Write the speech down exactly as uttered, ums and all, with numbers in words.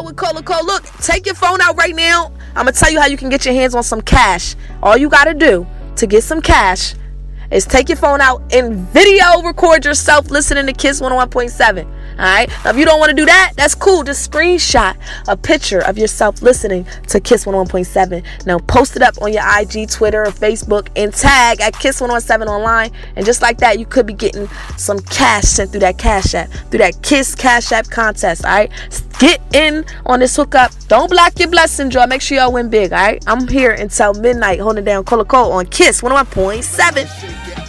out with Cola Cole. Look, take your phone out right now. I'm going to tell you how you can get your hands on some cash. All you got to do to get some cash is take your phone out and video record yourself listening to Kiss one oh one point seven. Alright, now if you don't want to do that, that's cool. Just screenshot a picture of yourself listening to Kiss one oh one point seven. Now post it up on your I G, Twitter, or Facebook and tag at Kiss one oh one seven online. And just like that, you could be getting some cash sent through that Cash App, through that Kiss Cash App contest. Alright, get in on this hookup. Don't block your blessing, draw. Make sure y'all win big. Alright, I'm here until midnight holding down Cola Cole on Kiss one oh one point seven.